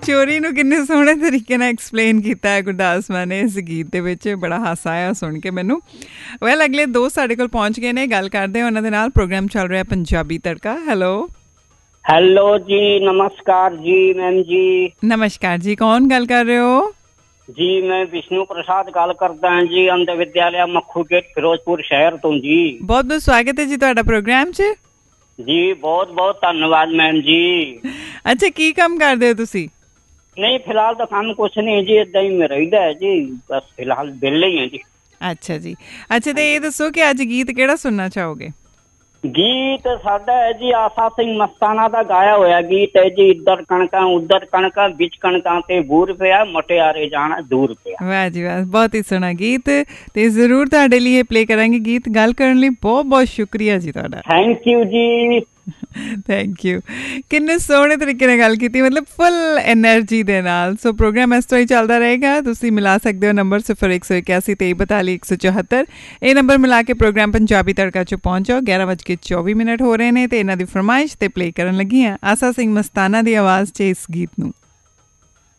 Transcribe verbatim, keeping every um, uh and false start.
ਚੋਰੀ ਨੂੰ ਕਿੰਨੇ ਸੋਹਣੇ ਤਰੀਕੇ ਨਾਲ ਐਕਸਪਲੇਨ ਕੀਤਾ ਹੈ ਗੁਰਦਾਸ ਮਾਨ ਨੇ ਇਸ ਗੀਤ ਦੇ ਵਿੱਚ। ਬੜਾ ਹਾਸਾ ਆਇਆ ਸੁਣ ਕੇ ਮੈਨੂੰ। ਵੈਲ ਅਗਲੇ ਦੋਸਤ ਸਾਡੇ ਕੋਲ ਪਹੁੰਚ ਗਏ ਨੇ, ਗੱਲ ਕਰਦੇ ਉਹਨਾਂ ਦੇ ਨਾਲ। ਪ੍ਰੋਗਰਾਮ ਚੱਲ ਰਿਹਾ ਪੰਜਾਬੀ ਤੜਕਾ। ਹੈਲੋ ਹੈਲੋ ਜੀ, ਨਮਸਕਾਰ ਜੀ ਮੈਮ ਜੀ। ਨਮਸਕਾਰ ਜੀ, ਕੌਣ ਗੱਲ ਕਰ ਰਹੇ ਹੋ? ਜੀ ਮੈਂ ਵਿਸ਼ਨੂੰ ਪ੍ਰਸਾਦ ਗੱਲ ਕਰਦਾ ਹਾਂ ਜੀ, ਅੰਧ ਵਿਦਿਆਲਿਆ ਮੱਖੂ ਗੇਟ ਫਿਰੋਜ਼ਪੁਰ ਸ਼ਹਿਰ ਤੋਂ ਜੀ। ਬਹੁਤ ਬਹੁਤ ਸਵਾਗਤ ਹੈ ਜੀ ਤੁਹਾਡਾ ਪ੍ਰੋਗਰਾਮ 'ਚ। ਜੀ ਬਹੁਤ ਬਹੁਤ ਧੰਨਵਾਦ ਮੈਮ ਜੀ। ਅੱਛਾ, ਕੀ ਕੰਮ ਕਰਦੇ ਹੋ ਤੁਸੀਂ? ਨਹੀਂ ਫਿਲਹਾਲ ਤਾਂ ਕੰਮ ਕੁਛ ਨਹੀਂ ਜੀ, ਏਦਾਂ ਹੀ ਰਹਿੰਦਾ ਹੈ ਜੀ, ਬਸ ਫਿਲਹਾਲ ਵਿਹਲੇ ਹੀ ਹੈ ਜੀ। ਅੱਛਾ ਜੀ, ਅੱਛਾ ਤੇ ਇਹ ਦੱਸੋ ਕਿ ਅੱਜ ਗੀਤ ਕਿਹੜਾ ਸੁਣਨਾ ਚਾਹੋਗੇ? ਗੀਤ ਸਾਡਾ ਹੈ ਜੀ ਆਸਾ ਸਿੰਘ ਮਸਤਾਨਾ ਦਾ ਗਾਇਆ ਹੋਇਆ ਗੀਤ ਹੈ ਜੀ। ਇੱਧਰ ਕਣਕਾਂ ਉੱਧਰ ਕਣਕਾਂ, ਵਿੱਚ ਕਣਕਾਂ ਤੇ ਬੂਰ ਪਿਆ, ਮਟਿਆਰੇ ਜਾਣਾ ਦੂਰ ਪਿਆ। ਵਾਹ ਜੀ ਵਾਹ, ਬਹੁਤ ਹੀ ਸੋਹਣਾ ਗੀਤ, ਤੇ ਜ਼ਰੂਰ ਤੁਹਾਡੇ ਲਈ ਇਹ ਪਲੇ ਕਰਾਂਗੇ ਗੀਤ। ਗੱਲ ਕਰਨ ਲਈ ਬਹੁਤ ਬਹੁਤ ਸ਼ੁਕਰੀਆ ਜੀ ਤੁਹਾਡਾ। ਥੈਂਕ ਯੂ ਜੀ। Thank you. ਕਿੰਨੇ ਸੋਹਣੇ ਤਰੀਕੇ ਨਾਲ ਗੱਲ ਕੀਤੀ, ਮਤਲਬ ਫੁੱਲ ਐਨਰਜੀ ਦੇ ਨਾਲ। ਸੋ ਪ੍ਰੋਗਰਾਮ ਇਸ ਤਰ੍ਹਾਂ ਹੀ ਚੱਲਦਾ ਰਹੇਗਾ। ਤੁਸੀਂ ਮਿਲਾ ਸਕਦੇ ਹੋ ਨੰਬਰ ਸਿਫਰ ਇੱਕ ਸੌ ਇਕਿਆਸੀ ਤੇਈ ਬਤਾਲੀ ਇੱਕ ਸੌ ਚੁਹੱਤਰ। ਇਹ ਨੰਬਰ ਮਿਲਾ ਕੇ ਪ੍ਰੋਗਰਾਮ ਪੰਜਾਬੀ ਤੜਕਾ 'ਚ ਪਹੁੰਚ ਜਾਓ। ਗਿਆਰਾਂ ਵੱਜ ਕੇ ਚੌਵੀ ਮਿੰਟ ਹੋ ਰਹੇ ਨੇ ਤੇ ਇਹਨਾਂ ਦੀ ਫਰਮਾਇਸ਼ ਤੇ ਪਲੇ ਕਰਨ ਲੱਗੀ ਹਾਂ ਆਸਾ ਸਿੰਘ ਮਸਤਾਨਾ ਦੀ ਆਵਾਜ਼ 'ਚ ਇਸ ਗੀਤ ਨੂੰ।